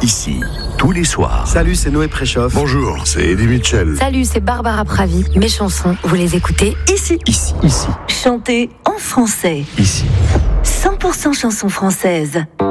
ici, tous les soirs. Salut, c'est Noé Préchoff. Bonjour, c'est Eddie Mitchell. Salut, c'est Barbara Pravi. Mes chansons, vous les écoutez ici. Ici. Chantez en français. Ici. 100% chansons françaises.